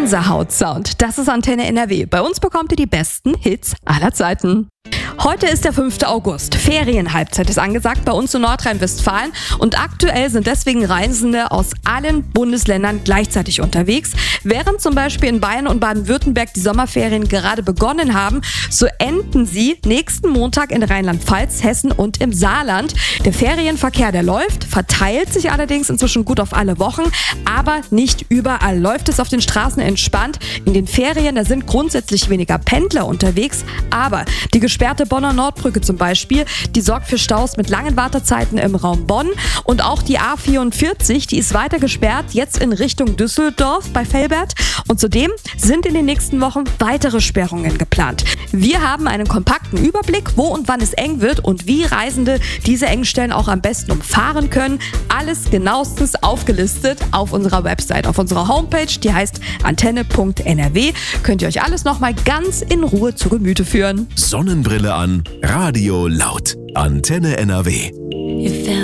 Gänsehaut-Sound. Das ist Antenne NRW. Bei uns bekommt ihr die besten Hits aller Zeiten. Heute ist der 5. August. Ferienhalbzeit ist angesagt bei uns in Nordrhein-Westfalen und aktuell sind deswegen Reisende aus allen Bundesländern gleichzeitig unterwegs. Während zum Beispiel in Bayern und Baden-Württemberg die Sommerferien gerade begonnen haben, so enden sie nächsten Montag in Rheinland-Pfalz, Hessen und im Saarland. Der Ferienverkehr, der läuft, verteilt sich allerdings inzwischen gut auf alle Wochen, aber nicht überall läuft es auf den Straßen entspannt. In den Ferien, da sind grundsätzlich weniger Pendler unterwegs, aber die gesperrte Bonner Nordbrücke zum Beispiel, die sorgt für Staus mit langen Wartezeiten im Raum Bonn. Und auch die A44, die ist weiter gesperrt, jetzt in Richtung Düsseldorf bei Velbert. Und zudem sind in den nächsten Wochen weitere Sperrungen geplant. Wir haben einen kompakten Überblick, wo und wann es eng wird und wie Reisende diese Engstellen auch am besten umfahren können. Alles genauestens aufgelistet auf unserer Website, auf unserer Homepage, die heißt antenne.nrw. Könnt ihr euch alles nochmal ganz in Ruhe zu Gemüte führen. Sonnenbrille an, Radio laut. Antenne NRW.